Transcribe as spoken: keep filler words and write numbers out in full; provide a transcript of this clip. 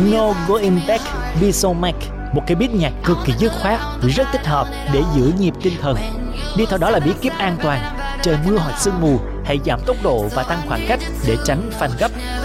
No Going Back Bisomac, một cái beat nhạc cực kỳ dứt khoát, rất thích hợp để giữ nhịp tinh thần. Đi theo đó là bí kíp an toàn, trời mưa hoặc sương mù, hãy giảm tốc độ và tăng khoảng cách để tránh phanh gấp.